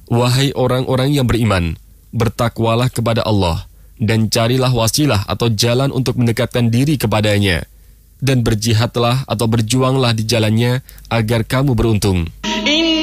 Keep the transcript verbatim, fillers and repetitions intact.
Wahai orang-orang yang beriman, bertakwalah kepada Allah dan carilah wasilah atau jalan untuk mendekatkan diri kepadanya, dan berjihadlah atau berjuanglah di jalannya agar kamu beruntung.